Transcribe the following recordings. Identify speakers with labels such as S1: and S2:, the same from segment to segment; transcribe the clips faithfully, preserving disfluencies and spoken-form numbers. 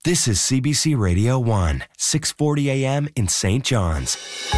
S1: This is C B C Radio one, six forty A M in Saint John's.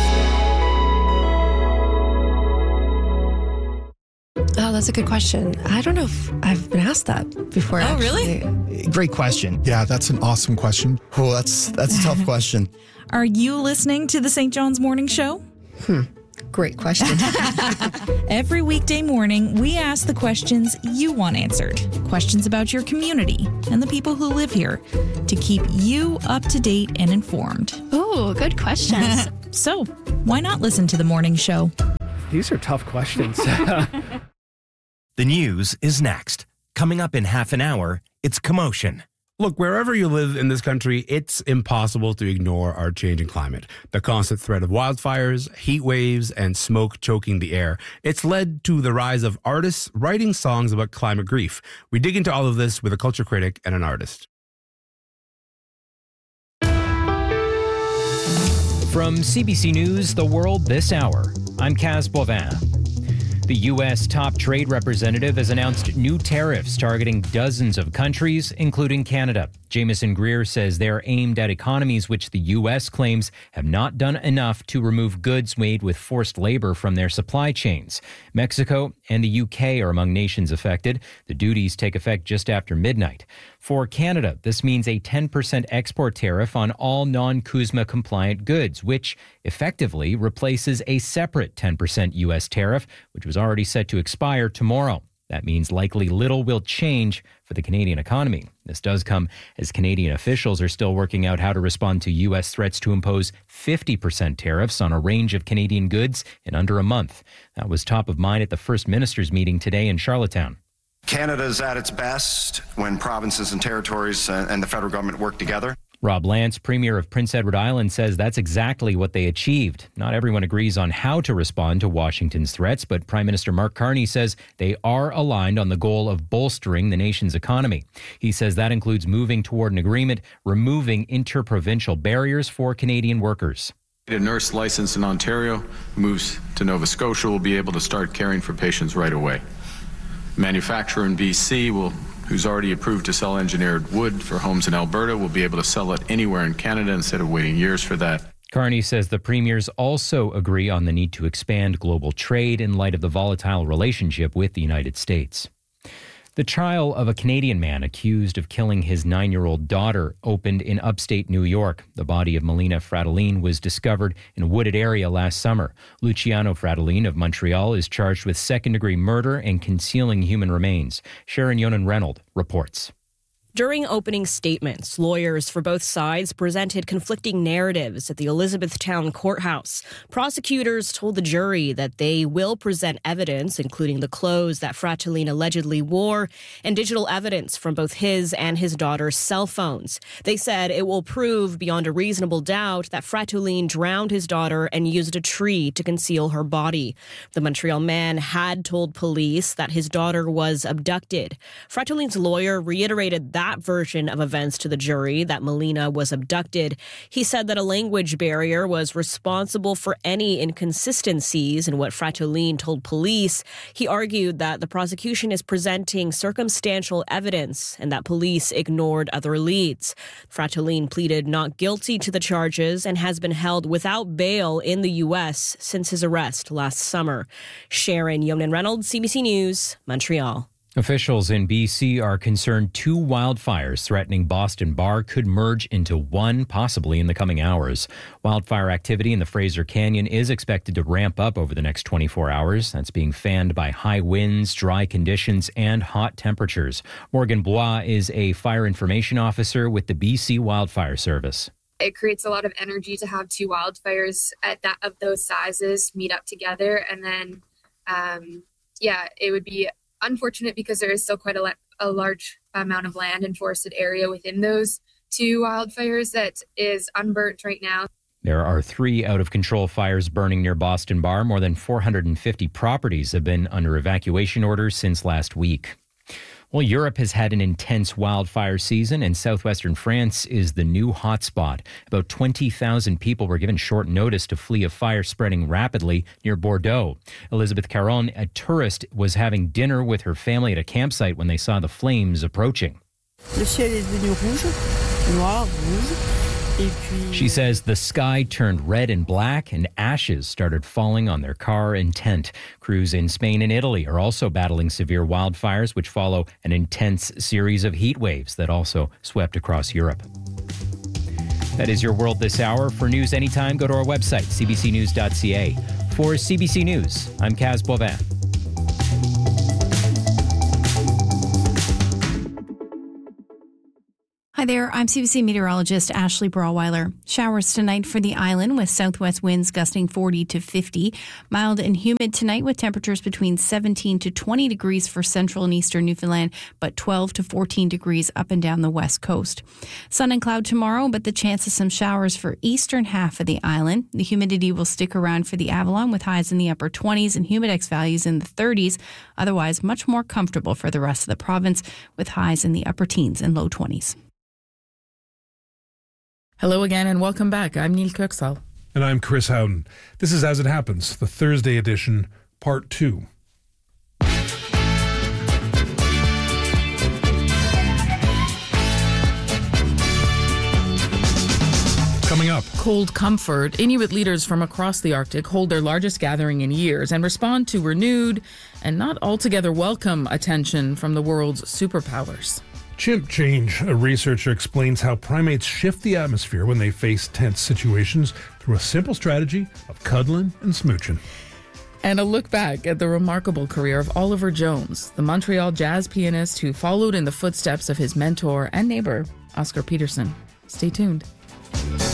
S2: Oh, that's a good question. I don't know if I've been asked that before.
S3: Oh,
S2: actually.
S3: really?
S4: Great question.
S5: Yeah, that's an awesome question.
S4: Oh, that's that's a tough question.
S3: Are you listening to the Saint John's Morning Show?
S2: Hmm. Great question.
S3: Every weekday morning, we ask the questions you want answered. Questions about your community and the people who live here to keep you up to date and informed.
S2: Oh, good questions.
S3: So, why not listen to the morning show?
S6: These are tough questions.
S1: The news is next. Coming up in half an hour, it's Commotion.
S7: Look, wherever you live in this country, it's impossible to ignore our changing climate. The constant threat of wildfires, heat waves, and smoke choking the air. It's led to the rise of artists writing songs about climate grief. We dig into all of this with a culture critic and an artist.
S8: From C B C News, The World This Hour, I'm Kaz Bovin. The U S top trade representative has announced new tariffs targeting dozens of countries, including Canada. Jameson Greer says they're aimed at economies which the U S claims have not done enough to remove goods made with forced labor from their supply chains. Mexico and the U K are among nations affected. The duties take effect just after midnight. For Canada, this means a ten percent export tariff on all non-CUSMA compliant goods, which effectively replaces a separate ten percent U S tariff, which was already set to expire tomorrow. That means likely little will change for the Canadian economy. This does come as Canadian officials are still working out how to respond to U S threats to impose fifty percent tariffs on a range of Canadian goods in under a month. That was top of mind at the First Minister's meeting today in Charlottetown.
S9: Canada's at its best when provinces and territories and the federal government work together.
S8: Rob Lance, Premier of Prince Edward Island, says that's exactly what they achieved. Not everyone agrees on how to respond to Washington's threats, but Prime Minister Mark Carney says they are aligned on the goal of bolstering the nation's economy. He says that includes moving toward an agreement, removing interprovincial barriers for Canadian workers.
S10: A nurse licensed in Ontario moves to Nova Scotia will be able to start caring for patients right away. Manufacturer in B C will who's already approved to sell engineered wood for homes in Alberta will be able to sell it anywhere in Canada instead of waiting years for that.
S8: Carney says the premiers also agree on the need to expand global trade in light of the volatile relationship with the United States. The trial of a Canadian man accused of killing his nine-year-old daughter opened in upstate New York. The body of Melina Fratellin was discovered in a wooded area last summer. Luciano Fratellin of Montreal is charged with second-degree murder and concealing human remains. Sharon Yonan-Reynolds reports.
S11: During opening statements, lawyers for both sides presented conflicting narratives at the Elizabethtown courthouse. Prosecutors told the jury that they will present evidence, including the clothes that Fratellin allegedly wore and digital evidence from both his and his daughter's cell phones. They said it will prove beyond a reasonable doubt that Fratellin drowned his daughter and used a tree to conceal her body. The Montreal man had told police that his daughter was abducted. Fratellin's lawyer reiterated that That version of events to the jury, that Melina was abducted. He said that a language barrier was responsible for any inconsistencies in what Fratellin told police. He argued that the prosecution is presenting circumstantial evidence and that police ignored other leads. Fratellin pleaded not guilty to the charges and has been held without bail in the U S since his arrest last summer. Sharon Yonan-Reynolds, C B C News, Montreal.
S8: Officials in B C are concerned two wildfires threatening Boston Bar could merge into one, possibly in the coming hours. Wildfire activity in the Fraser Canyon is expected to ramp up over the next twenty-four hours. That's being fanned by high winds, dry conditions, and hot temperatures. Morgan Bois is a fire information officer with the B C Wildfire Service.
S12: It creates a lot of energy to have two wildfires at that of those sizes meet up together. And then, um, yeah, it would be unfortunate because there is still quite a, la- a large amount of land and forested area within those two wildfires that is unburnt right now.
S8: There are three out-of-control fires burning near Boston Bar. More than four hundred fifty properties have been under evacuation orders since last week. Well, Europe has had an intense wildfire season, and southwestern France is the new hotspot. About twenty thousand people were given short notice to flee a fire spreading rapidly near Bordeaux. Elizabeth Caron, a tourist, was having dinner with her family at a campsite when they saw the flames approaching.
S13: Le ciel est devenu rouge.
S5: noir, rouge. Et puis...
S8: She says the sky turned red and black and ashes started falling on their car and tent. Crews in Spain and Italy are also battling severe wildfires, which follow an intense series of heat waves that also swept across Europe. That is your World This Hour. For news anytime, go to our website, c b c news dot c a. For C B C News, I'm Kaz Boivin.
S13: Hi there, I'm C B C meteorologist Ashley Brawweiler. Showers tonight for the island with southwest winds gusting forty to fifty. Mild and humid tonight with temperatures between seventeen to twenty degrees for central and eastern Newfoundland, but twelve to fourteen degrees up and down the west coast. Sun and cloud tomorrow, but the chance of some showers for eastern half of the island. The humidity will stick around for the Avalon with highs in the upper twenties and humidex values in the thirties. Otherwise, much more comfortable for the rest of the province with highs in the upper teens and low twenties.
S14: Hello again and welcome back. I'm Neil Kirksall.
S15: And I'm Chris Howden. This is As It Happens, the Thursday edition, part two. Coming up.
S14: Cold comfort. Inuit leaders from across the Arctic hold their largest gathering in years and respond to renewed and not altogether welcome attention from the world's superpowers.
S15: Chimp change. A researcher explains how primates shift the atmosphere when they face tense situations through a simple strategy of cuddling and smooching.
S14: And a look back at the remarkable career of Oliver Jones, the Montreal jazz pianist who followed in the footsteps of his mentor and neighbor, Oscar Peterson. Stay tuned.